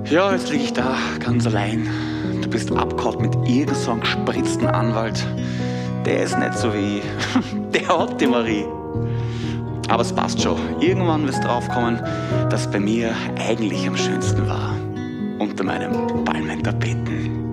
Ja, jetzt liege ich da, ganz allein. Du bist abgehauen mit irgend so einem gespritzten Anwalt. Der ist nicht so wie der hat die Marie. Aber es passt schon. Irgendwann wirst du draufkommen, dass bei mir eigentlich am schönsten war. Unter meinem Palmentapeten.